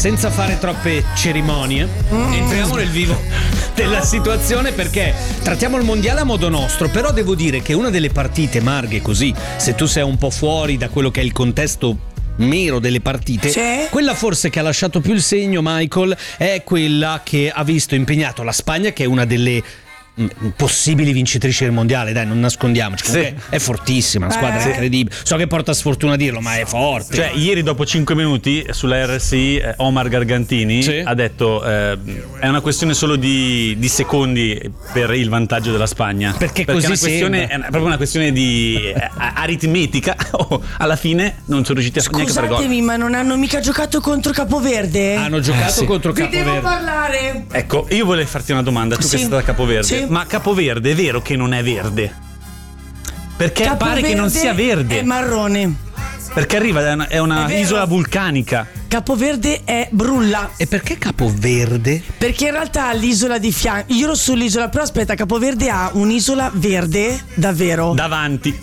senza fare troppe cerimonie, entriamo nel vivo della situazione, perché trattiamo il mondiale a modo nostro, però devo dire che una delle partite, Marghe, così, se tu sei un po' fuori da quello che è il contesto mero delle partite, quella forse che ha lasciato più il segno, Michael, è quella che ha visto impegnato la Spagna, che è una delle possibili vincitrici del mondiale, dai, non nascondiamoci, comunque è fortissima, una squadra incredibile. So che porta sfortuna a dirlo, ma è forte. Cioè, ieri dopo 5 minuti sulla RSI Omar Gargantini ha detto è una questione solo di secondi per il vantaggio della Spagna, perché così è proprio una questione di aritmetica. Alla fine non sono riusciti a neanche fare gol. Scusatemi, ma non hanno mica giocato contro Capoverde? Hanno giocato contro Capoverde. Vi devo parlare. Ecco, io volevo farti una domanda, tu che sei stata a Capoverde. Ma Capoverde è vero che non è verde? Perché pare che non sia verde. È marrone. Perché arriva, è una isola vulcanica. Capoverde è brulla. E perché Capoverde? Perché in realtà l'isola di fianco, io ero sull'isola, però aspetta, Capoverde ha un'isola verde, davvero. Davanti.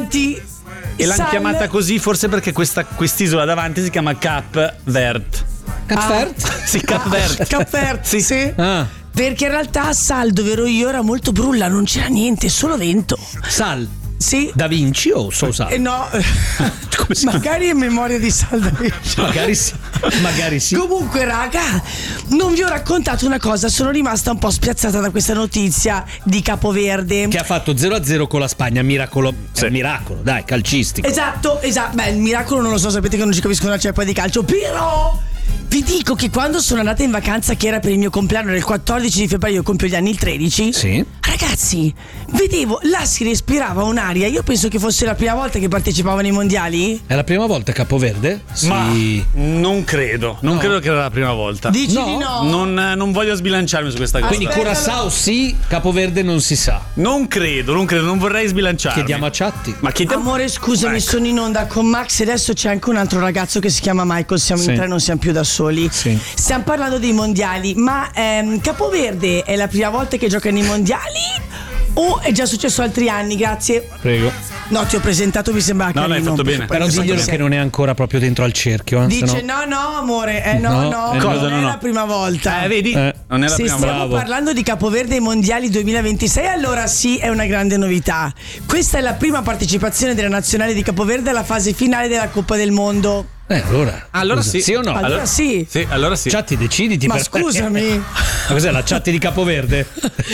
E l'hanno chiamata così forse perché quest'isola davanti si chiama Cap Verde. Cap Verde? Sì, Cap Verde. Cap Verde, sì. Ah. Perché in realtà Sal, dove ero io, era molto brulla, non c'era niente, solo vento. Sal? Sì. Da Vinci o solo Sal? No, magari è memoria di Sal da Vinci. Magari sì. Comunque, raga, non vi ho raccontato una cosa, sono rimasta un po' spiazzata da questa notizia di Capoverde. Che ha fatto 0-0 con la Spagna, miracolo, miracolo, dai, calcistico. Esatto. Beh, il miracolo non lo so, sapete che non ci capisco una ceppa di calcio, però vi dico che quando sono andata in vacanza, che era per il mio compleanno, era il 14 di febbraio, io compio gli anni il 13. Sì. Ragazzi, vedevo, là si respirava un'aria. Io penso che fosse la prima volta che partecipavano ai mondiali. È la prima volta Capoverde? Sì. Ma non credo. Non credo che era la prima volta. Dici di no? Non voglio sbilanciarmi su questa cosa. Quindi Curaçao sì, Capoverde non si sa. Non credo, non vorrei sbilanciarmi. Chiediamo a Chatti. Amore, scusami, sono in onda con Max e adesso c'è anche un altro ragazzo che si chiama Michael. Siamo in tre, non siamo più da soli. Sì. Stiamo parlando dei mondiali, ma Capoverde è la prima volta che gioca nei mondiali o è già successo altri anni? Grazie. Prego. No, ti ho presentato, mi sembra carino. No, hai fatto bene. Però diglielo che non è ancora proprio dentro al cerchio. Dice no, amore, no, Cosa, non è la prima volta. Vedi? Non è la prima volta. Se stiamo parlando di Capoverde ai mondiali 2026, allora sì, è una grande novità. Questa è la prima partecipazione della nazionale di Capoverde alla fase finale della Coppa del Mondo. Allora sì. Sì o no? Allora sì. Sì, allora sì. Chatti, deciditi. Ma scusami. Ma cos'è la Chatti di Capoverde?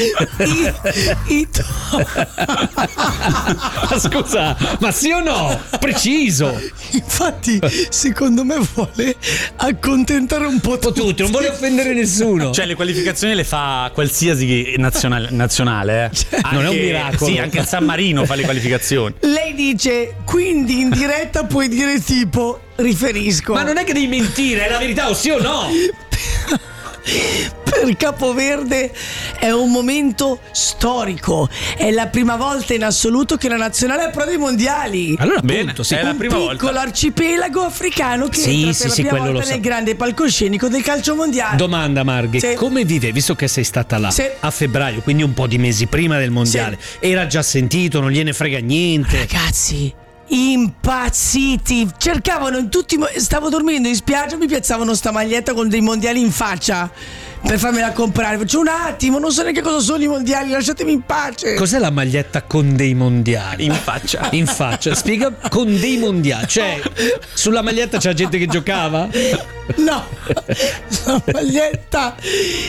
Ma scusa, ma sì o no? Preciso. Infatti, secondo me vuole accontentare un po' tutti. Non vuole offendere nessuno. Cioè, le qualificazioni le fa qualsiasi nazionale. Non è un miracolo. Sì, anche il San Marino fa le qualificazioni. Lei dice, quindi in diretta puoi dire tipo riferisco. Ma non è che devi mentire, è la verità, o sì o no? Per Capoverde è un momento storico. È la prima volta in assoluto che la nazionale approda ai mondiali. Allora, bene, appunto, sì. è la prima volta. Un piccolo arcipelago africano che entra per la prima quello volta nel grande palcoscenico del calcio mondiale. Domanda, Marghe, come vive, visto che sei stata là a febbraio, quindi un po' di mesi prima del mondiale, era già sentito, non gliene frega niente? Ragazzi, impazziti, cercavano in tutti, stavo dormendo in spiaggia, mi piazzavano sta maglietta con dei mondiali in faccia per farmela comprare. Faccio un attimo, non so neanche cosa sono i mondiali, lasciatemi in pace. Cos'è la maglietta con dei mondiali? In faccia. In faccia, spiega. Con dei mondiali, cioè sulla maglietta c'è gente che giocava? No, la maglietta